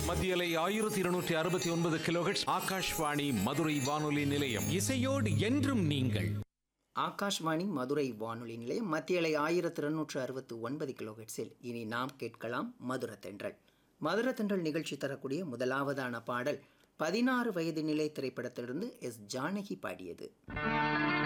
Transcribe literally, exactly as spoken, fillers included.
மத்தியலை ஆயிரத்தி இருநூற்றி அறுபத்தி ஒன்பது கிலோஹெர்ட்ஸ் ஆகாஷ்வாணி மதுரை வானொலி நிலையம். இசையோடு என்றும் நீங்கள். ஆகாஷ்வாணி மதுரை வானொலி நிலையம் மத்தியலை ஆயிரத்தி இருநூற்று அறுபத்தி ஒன்பது கிலோஹெர்ட்ஸில் இனி நாம் கேட்கலாம் மதுர தென்றல். மதுர தென்றல் நிகழ்ச்சி தரக்கூடிய முதலாவதான பாடல் பதினாறு வயது நிலை திரைப்படத்திலிருந்து எஸ் ஜானகி பாடியது.